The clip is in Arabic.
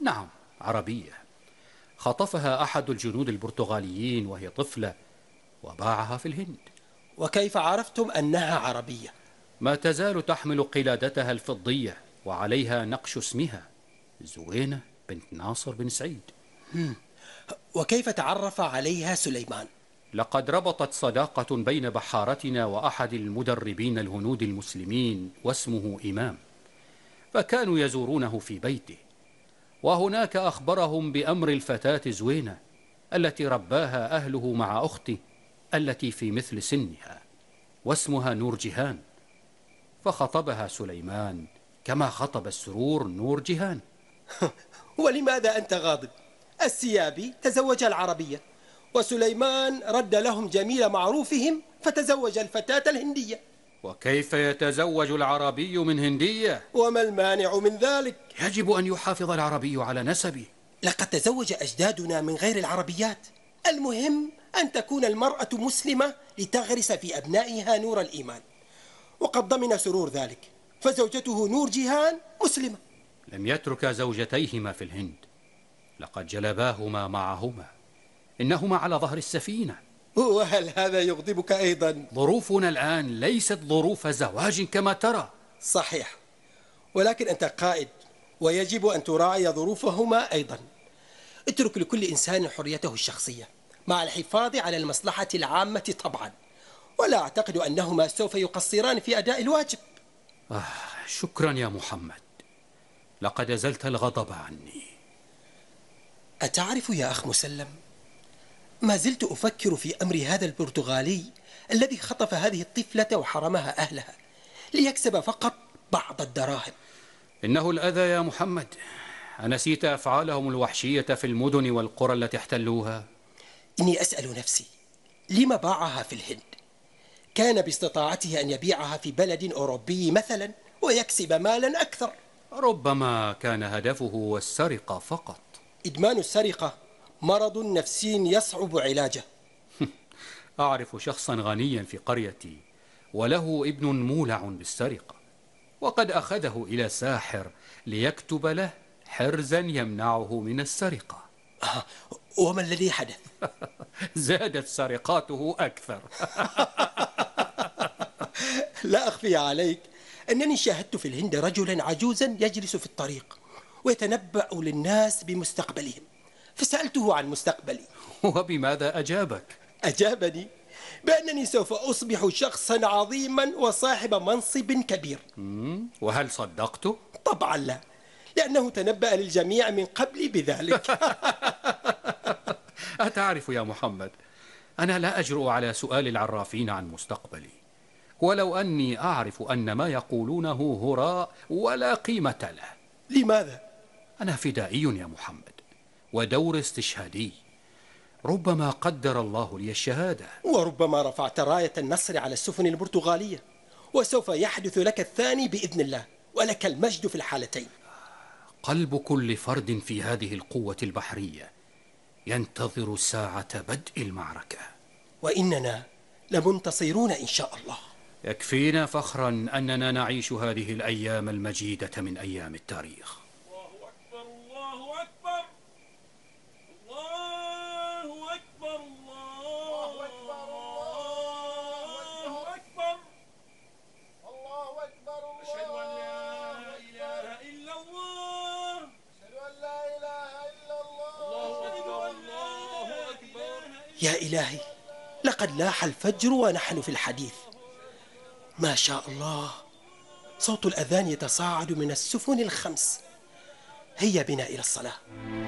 نعم، عربية. خطفها أحد الجنود البرتغاليين وهي طفلة وباعها في الهند. وكيف عرفتم أنها عربية؟ ما تزال تحمل قلادتها الفضية وعليها نقش اسمها زوينة بنت ناصر بن سعيد. وكيف تعرف عليها سليمان؟ لقد ربطت صداقة بين بحارتنا وأحد المدربين الهنود المسلمين واسمه إمام، فكانوا يزورونه في بيته، وهناك أخبرهم بأمر الفتاة زوينة التي رباها أهله مع أخته التي في مثل سنها واسمها نور جهان، فخطبها سليمان كما خطب السرور نور جهان. ولماذا أنت غاضب؟ السيابي تزوج العربية، وسليمان رد لهم جميل معروفهم فتزوج الفتاة الهندية. وكيف يتزوج العربي من هندية؟ وما المانع من ذلك؟ يجب أن يحافظ العربي على نسبه. لقد تزوج أجدادنا من غير العربيات. المهم أن تكون المرأة مسلمة لتغرس في أبنائها نور الإيمان، وقد ضمن سرور ذلك، فزوجته نور جهان مسلمة. لم يترك زوجتيهما في الهند، لقد جلباهما معهما، إنهما على ظهر السفينة. وهل هذا يغضبك أيضا؟ ظروفنا الآن ليست ظروف زواج كما ترى. صحيح، ولكن أنت قائد ويجب أن تراعي ظروفهما أيضا. اترك لكل إنسان حريته الشخصية مع الحفاظ على المصلحة العامة طبعا، ولا أعتقد أنهما سوف يقصران في أداء الواجب. شكرا يا محمد، لقد أزلت الغضب عني. أتعرف يا أخ مسلم، ما زلت أفكر في أمر هذا البرتغالي الذي خطف هذه الطفلة وحرمها أهلها ليكسب فقط بعض الدراهم. إنه الأذى يا محمد. أنسيت أفعالهم الوحشية في المدن والقرى التي احتلوها؟ إني أسأل نفسي لما باعها في الهند؟ كان باستطاعته أن يبيعها في بلد أوروبي مثلا ويكسب مالا أكثر. ربما كان هدفه السرقة فقط. إدمان السرقة مرض نفسي يصعب علاجه. أعرف شخصا غنيا في قريتي وله ابن مولع بالسرقة، وقد أخذه إلى ساحر ليكتب له حرزا يمنعه من السرقة. وما الذي حدث؟ زادت سرقاته أكثر. لا أخفي عليك أنني شاهدت في الهند رجلا عجوزا يجلس في الطريق ويتنبأ للناس بمستقبلهم، فسألته عن مستقبلي. وبماذا أجابك؟ أجابني بأنني سوف أصبح شخصا عظيما وصاحب منصب كبير. وهل صدقته؟ طبعا لا، لأنه تنبأ للجميع من قبل بذلك. أتعرف يا محمد، أنا لا أجرؤ على سؤال العرافين عن مستقبلي، ولو أني أعرف أن ما يقولونه هراء ولا قيمة له. لماذا؟ أنا فدائي يا محمد، ودور استشهادي. ربما قدر الله لي الشهادة، وربما رفعت راية النصر على السفن البرتغالية، وسوف يحدث لك الثاني بإذن الله، ولك المجد في الحالتين. قلب كل فرد في هذه القوة البحرية ينتظر ساعة بدء المعركة، وإننا لمنتصرون إن شاء الله. يكفينا فخرا أننا نعيش هذه الأيام المجيدة من أيام التاريخ. الله أكبر، الله أكبر، الله أكبر، الله أكبر، الله أكبر، الله أكبر، أشهد أن لا إله إلا الله، أشهد أن لا إله إلا الله، أشهد أن لا أكبر. يا إلهي، لقد لاح الفجر ونحن في الحديث. ما شاء الله، صوت الأذان يتصاعد من السفن الخمس. هيا بنا إلى الصلاة.